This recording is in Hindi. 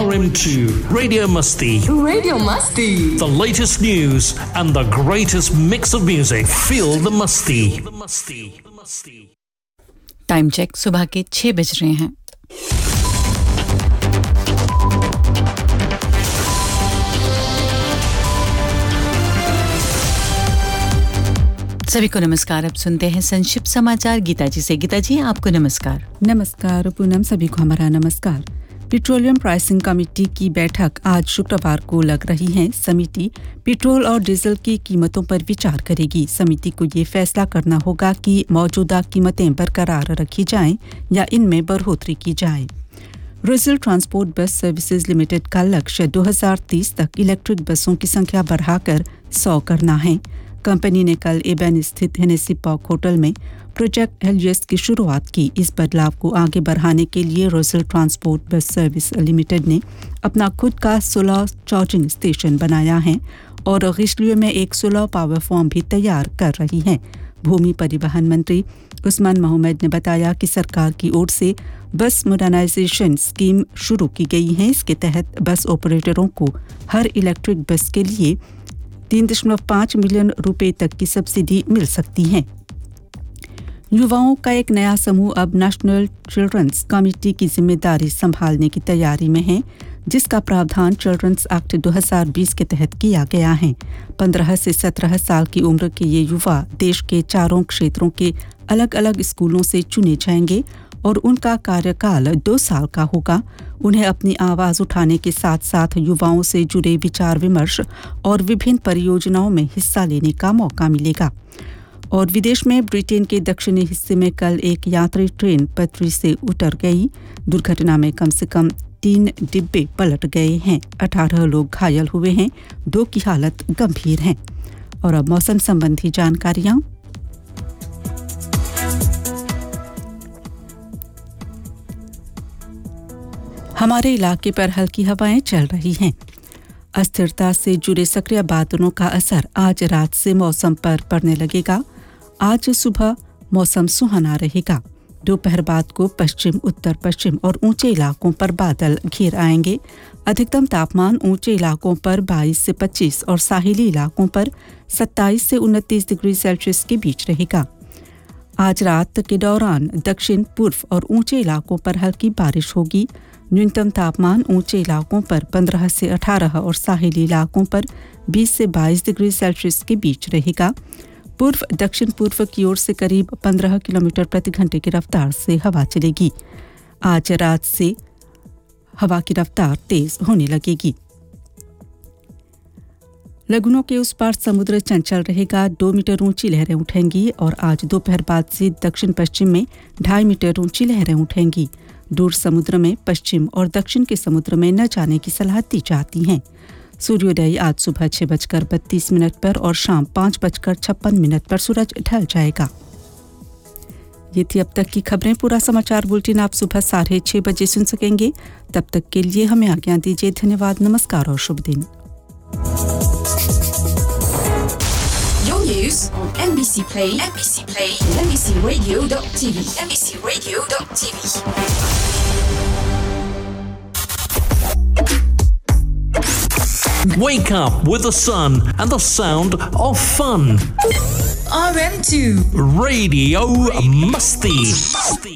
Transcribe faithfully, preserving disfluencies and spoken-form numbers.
R M two Radio Musti. Radio Musti. The latest news and the greatest mix of music. Feel the Musti. Time check सुबह के छह बज रहे हैं। सभी को नमस्कार। अब सुनते हैं संक्षिप्त समाचार गीता जी से। गीता जी, आपको नमस्कार। नमस्कार पूनम, सभी को हमारा नमस्कार। पेट्रोलियम प्राइसिंग कमेटी की बैठक आज शुक्रवार को लग रही है। समिति पेट्रोल और डीजल की कीमतों पर विचार करेगी। समिति को ये फैसला करना होगा कि मौजूदा कीमतें बरकरार रखी जाएं या इनमें बढ़ोतरी की जाए। रोज़ेल ट्रांसपोर्ट बस सर्विसेज लिमिटेड का लक्ष्य दो हज़ार तीस तक इलेक्ट्रिक बसों की संख्या बढ़ाकर सौ करना है। कंपनी ने कल एबेन स्थित हेनेसी पार्क होटल में प्रोजेक्ट हेलियस की शुरुआत की। इस बदलाव को आगे बढ़ाने के लिए रोज़ेल ट्रांसपोर्ट बस सर्विस लिमिटेड ने अपना खुद का सोलर चार्जिंग स्टेशन बनाया है और रिशलियो में एक सोलर पावर फॉर्म भी तैयार कर रही है। भूमि परिवहन मंत्री उस्मान मोहम्मद ने बताया कि सरकार की ओर से बस मॉडर्नाइजेशन स्कीम शुरू की गई है। इसके तहत बस ऑपरेटरों को हर इलेक्ट्रिक बस के लिए तीन दशमलव पाँच मिलियन रुपए तक की सब्सिडी मिल सकती है। युवाओं का एक नया समूह अब नेशनल चिल्ड्रंस कमेटी की जिम्मेदारी संभालने की तैयारी में है, जिसका प्रावधान चिल्ड्रंस एक्ट दो हज़ार बीस के तहत किया गया है। पंद्रह से सत्रह साल की उम्र के ये युवा देश के चारों क्षेत्रों के अलग अलग स्कूलों से चुने जाएंगे और उनका कार्यकाल दो साल का होगा। उन्हें अपनी आवाज़ उठाने के साथ साथ युवाओं से जुड़े विचार विमर्श और विभिन्न परियोजनाओं में हिस्सा लेने का मौका मिलेगा। और विदेश में ब्रिटेन के दक्षिणी हिस्से में कल एक यात्री ट्रेन पटरी से उतर गई। दुर्घटना में कम से कम तीन डिब्बे पलट गए हैं। अठारह लोग घायल हुए हैं, दो की हालत गंभीर है। और अब मौसम संबंधी जानकारियां। हमारे इलाके पर हल्की हवाएं चल रही हैं। अस्थिरता से जुड़े सक्रिय बादलों का असर आज रात से मौसम पर पड़ने लगेगा। आज सुबह मौसम सुहाना रहेगा। दोपहर बाद को पश्चिम, उत्तर पश्चिम और ऊंचे इलाकों पर बादल घिर आएंगे। अधिकतम तापमान ऊंचे इलाकों पर बाईस से पच्चीस और साहिली इलाकों पर सत्ताईस से उनतीस डिग्री सेल्सियस के बीच रहेगा। आज रात के दौरान दक्षिण पूर्व और ऊंचे इलाकों पर हल्की बारिश होगी। न्यूनतम तापमान ऊंचे इलाकों पर पंद्रह से अठारह और साहिली इलाकों पर बीस से बाईस डिग्री सेल्सियस के बीच रहेगा। पूर्व दक्षिण पूर्व की ओर से करीब पंद्रह किलोमीटर प्रति घंटे की रफ्तार से हवा चलेगी। आज रात से हवा की रफ्तार तेज होने लगेगी। लगुनों के उस पार समुद्र चंचल रहेगा। दो मीटर ऊंची लहरें उठेंगी और आज दोपहर बाद से दक्षिण पश्चिम में ढाई मीटर ऊंची लहरें उठेंगी। दूर समुद्र में पश्चिम और दक्षिण के समुद्र में न जाने की सलाह दी जाती है। सूर्योदय आज सुबह छह बजकर बत्तीस मिनट पर और शाम पाँच बजकर छप्पन मिनट पर सूरज ढल जाएगा। ये थी अब तक की खबरें। पूरा समाचार बुलेटिन आप सुबह साढ़े छह बजे सुन सकेंगे। तब तक के लिए हमें आज्ञा दीजिए। धन्यवाद, नमस्कार और शुभ दिन। Your news on N B C Play, N B C Play, N B C Radio dot T V, N B C Radio dot T V. Wake up with the sun and the sound of fun. R M two Radio Musti.